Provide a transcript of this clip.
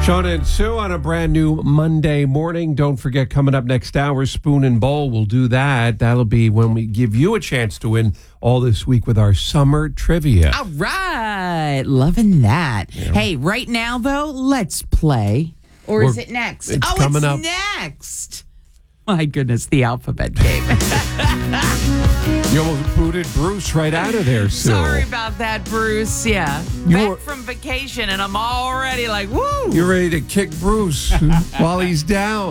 Sean and Sue on a brand new Monday morning. Don't forget, coming up next hour, Spoon and Bowl. We'll do that. That'll be when we give you a chance to win all this week with our summer trivia. All right. Loving that. Yeah. Hey, right now, though, let's play. Or is it next? It's coming up. Next. My goodness, the alphabet game. You almost booted Bruce right out of there, Sue. Sorry about that, Bruce. Yeah. Back from vacation, and I'm already like, woo. You're ready to kick Bruce while he's down.